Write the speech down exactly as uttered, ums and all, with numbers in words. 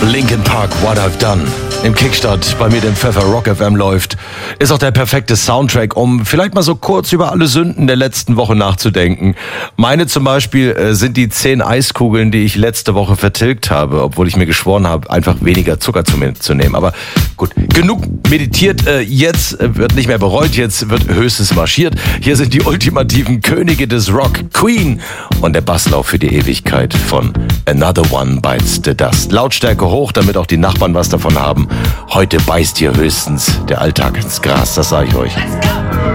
Linkin Park, What I've Done. Im Kickstart bei mir, dem Pfeffer Rock F M läuft, ist auch der perfekte Soundtrack, um vielleicht mal so kurz über alle Sünden der letzten Woche nachzudenken. Meine zum Beispiel äh, sind die zehn Eiskugeln, die ich letzte Woche vertilgt habe, obwohl ich mir geschworen habe, einfach weniger Zucker zu mir zu nehmen. Aber gut, genug meditiert, äh, jetzt wird nicht mehr bereut, jetzt wird höchstens marschiert. Hier sind die ultimativen Könige des Rock, Queen und der Basslauf für die Ewigkeit von Another One Bites the Dust. Lautstärke hoch, damit auch die Nachbarn was davon haben. Heute beißt hier höchstens der Alltag ins Gras, das sage ich euch.